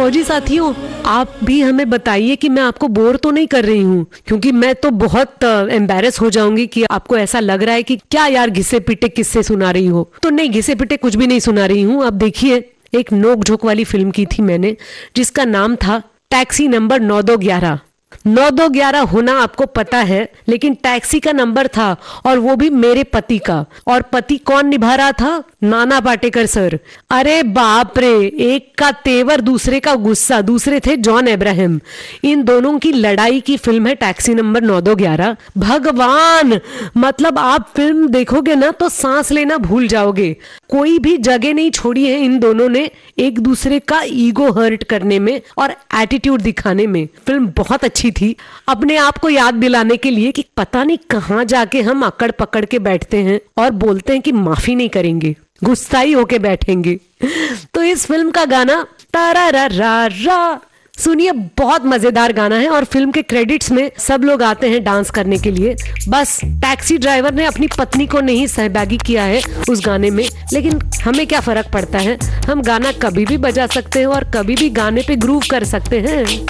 फौजी साथियों, आप भी हमें बताइए कि मैं आपको बोर तो नहीं कर रही हूँ, क्योंकि मैं तो बहुत एम्बैरेस हो जाऊंगी कि आपको ऐसा लग रहा है कि क्या यार घिसे पिटे किस्से सुना रही हो। तो नहीं, घिसे पिटे कुछ भी नहीं सुना रही हूँ। अब देखिए, एक नोक झोंक वाली फिल्म की थी मैंने, जिसका नाम था टैक्सी नंबर 9211। 9211 होना आपको पता है, लेकिन टैक्सी का नंबर था, और वो भी मेरे पति का। और पति कौन निभा रहा था? नाना पाटेकर सर। अरे बाप रे, एक का तेवर दूसरे का गुस्सा। दूसरे थे जॉन अब्राहम। इन दोनों की लड़ाई की फिल्म है टैक्सी नंबर 9211। भगवान, मतलब आप फिल्म देखोगे ना तो सांस लेना भूल जाओगे। कोई भी जगह नहीं छोड़ी है इन दोनों ने एक दूसरे का ईगो हर्ट करने में और एटीट्यूड दिखाने में। फिल्म बहुत अच्छी थी, अपने आप को याद दिलाने के लिए कि पता नहीं कहां जाके हम अकड़ पकड़ के बैठते हैं और बोलते हैं कि माफी नहीं करेंगे, गुस्साई होके बैठेंगे। तो इस फिल्म का गाना तारा रा रा रा सुनिए, बहुत मजेदार गाना है। और फिल्म के क्रेडिट्स में सब लोग आते हैं डांस करने के लिए। बस टैक्सी ड्राइवर ने अपनी पत्नी को नहीं सहभागी किया है उस गाने में, लेकिन हमें क्या फर्क पड़ता है, हम गाना कभी भी बजा सकते हैं और कभी भी गाने पे ग्रूव कर सकते हैं।